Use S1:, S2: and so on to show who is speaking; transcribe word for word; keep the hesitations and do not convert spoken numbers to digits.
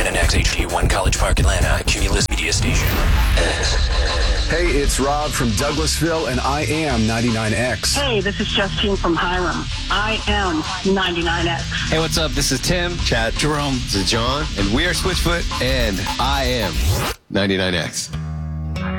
S1: ninety-nine X H D one College Park, Atlanta, Cumulus Media Station.
S2: Hey, it's Rob from Douglasville, and I am ninety-nine X.
S3: Hey, this is Justine from Hiram. I am ninety-nine X.
S4: Hey, what's up? This is Tim,
S5: Chad,
S4: Jerome,
S5: this is John,
S4: and we are Switchfoot, and I am ninety-nine X.